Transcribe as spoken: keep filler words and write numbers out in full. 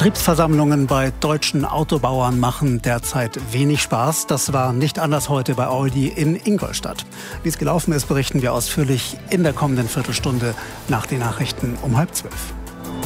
Betriebsversammlungen bei deutschen Autobauern machen derzeit wenig Spaß. Das war nicht anders heute bei Audi in Ingolstadt. Wie es gelaufen ist, berichten wir ausführlich in der kommenden Viertelstunde nach den Nachrichten um halb zwölf.